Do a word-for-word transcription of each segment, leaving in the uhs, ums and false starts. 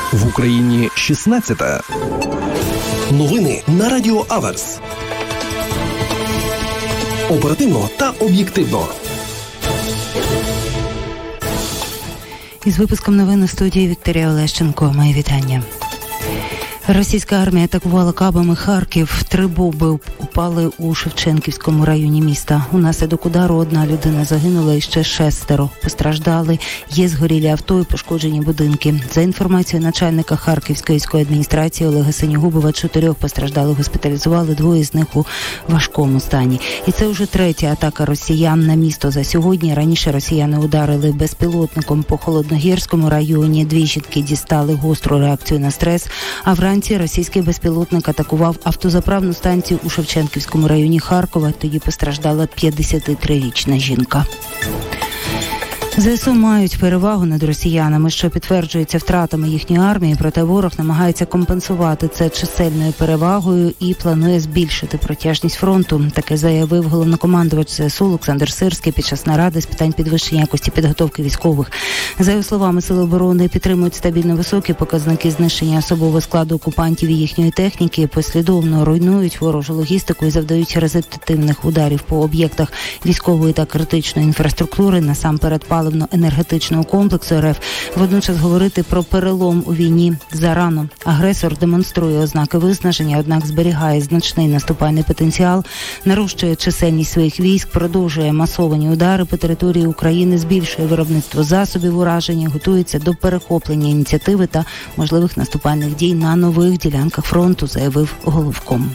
В Україні шістнадцята. Новини на Радіо Аверс. Оперативно та об'єктивно. Із випуском новин у студії Вікторія Олещенко. Мої вітання. Російська армія атакувала кабами Харків. Три бомби упали у Шевченківському районі міста. Унаслідок удару одна людина загинула і ще шестеро постраждали. Є згорілі авто і пошкоджені будинки. За інформацією начальника Харківської військової адміністрації Олега Синігубова, чотирьох постраждалих госпіталізували, двоє з них у важкому стані. І це вже третя атака росіян на місто за сьогодні. Раніше росіяни ударили безпілотником по Холодногірському районі. Дві жінки дістали гостру реакцію на стрес, а вранці російський безпілотник атакував автозаправну станцію у Шевченківському районі Харкова. Тоді постраждала п'ятдесятитрирічна жінка. ЗСУ мають перевагу над росіянами, що підтверджується втратами їхньої армії, проте ворог намагається компенсувати це чисельною перевагою і планує збільшити протяжність фронту. Таке заявив головнокомандувач ЗСУ Олександр Сирський під час наради з питань підвищення якості підготовки військових. За його словами, сили оборони підтримують стабільно високі показники знищення особового складу окупантів і їхньої техніки, послідовно руйнують ворожу логістику і завдають результативних ударів по об'єктах військової та критичної інфраструктури, насамперед паливно-енергетичного комплексу РФ. Водночас говорити про перелом у війні зарано. Агресор демонструє ознаки виснаження, однак зберігає значний наступальний потенціал, нарощує чисельність своїх військ, продовжує масовані удари по території України, збільшує виробництво засобів ураження, готується до перехоплення ініціативи та можливих наступальних дій на нових ділянках фронту, заявив головком.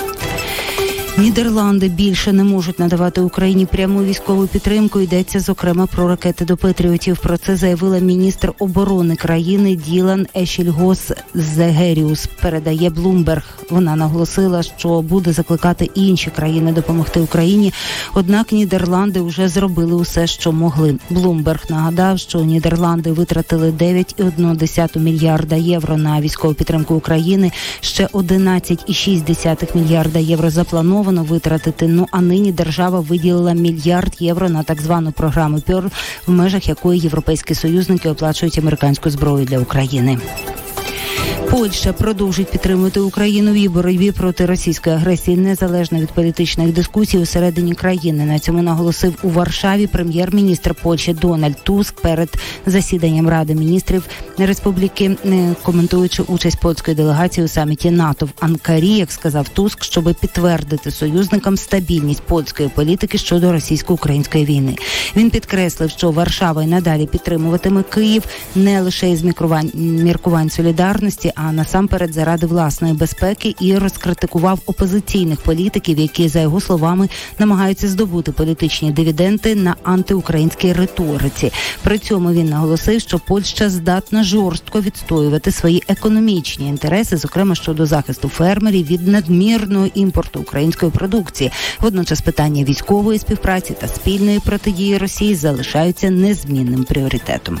Нідерланди більше не можуть надавати Україні пряму військову підтримку. Йдеться, зокрема, про ракети до Петріотів. Про це заявила міністр оборони країни Ділан Ешільгос-Зегеріус, передає Bloomberg. Вона наголосила, що буде закликати інші країни допомогти Україні, однак Нідерланди вже зробили усе, що могли. Bloomberg нагадав, що Нідерланди витратили дев'ять цілих одна десята мільярда євро на військову підтримку України, ще одинадцять цілих шість десятих мільярда євро заплановано витратити. Ну а нині держава виділила мільярд євро на так звану програму Пьорл, в межах якої європейські союзники оплачують американську зброю для України. Польща продовжить підтримувати Україну в її боротьбі проти російської агресії, незалежно від політичних дискусій усередині країни. На цьому наголосив у Варшаві прем'єр-міністр Польщі Дональд Туск перед засіданням Ради міністрів Республіки, коментуючи участь польської делегації у саміті НАТО в Анкарі, як сказав Туск, щоб підтвердити союзникам стабільність польської політики щодо російсько-української війни. Він підкреслив, що Варшава й надалі підтримуватиме Київ не лише із міркувань солідарності, а насамперед заради власної безпеки, і розкритикував опозиційних політиків, які, за його словами, намагаються здобути політичні дивіденди на антиукраїнській риториці. При цьому він наголосив, що Польща здатна жорстко відстоювати свої економічні інтереси, зокрема щодо захисту фермерів від надмірного імпорту української продукції. Водночас питання військової співпраці та спільної протидії Росії залишаються незмінним пріоритетом.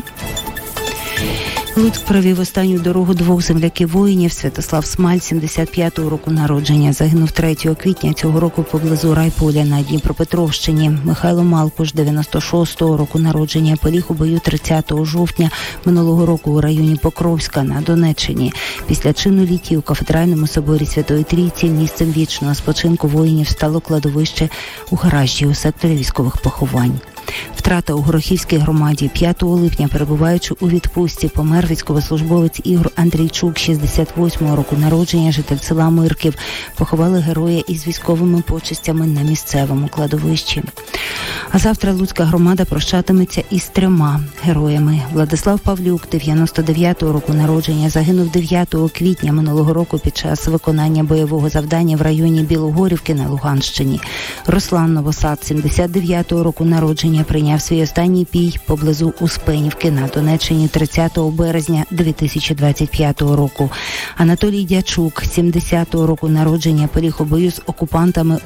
Луцьк провів останню дорогу двох земляків-воїнів. Святослав Смаль, сімдесят п'ятого року народження, загинув третього квітня цього року поблизу Райполя на Дніпропетровщині. Михайло Малкуш, дев'яносто шостого року народження, поліг у бою тридцятого жовтня минулого року у районі Покровська на Донеччині. Після чину літій у кафедральному соборі Святої Трійці місцем вічного спочинку воїнів стало кладовище у гаражі у секторі військових поховань. Втрата у Горохівській громаді. п'ятого липня, перебуваючи у відпустці, помер військовослужбовець Ігор Андрійчук, шістдесят восьмого року народження, житель села Мирків. Поховали героя із військовими почестями на місцевому кладовищі. А завтра Луцька громада прощатиметься із трьома героями. Владислав Павлюк, дев'яносто дев'ятого року народження, загинув дев'ятого квітня минулого року під час виконання бойового завдання в районі Білогорівки на Луганщині. Руслан Новосад, сімдесят дев'ятого року народження, прийняв свій останній бій поблизу Успенівки на Донеччині тридцятого березня дві тисячі двадцять п'ятого року. Анатолій Дячук, сімдесятого року народження, поліг у бою з окупантами